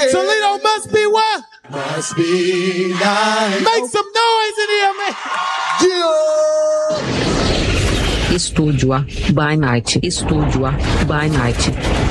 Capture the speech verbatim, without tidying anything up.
Toledo must be what? Must be nice. Make some noise in here, man. Yeah. Estúdio A by Night. Estúdio A by Night.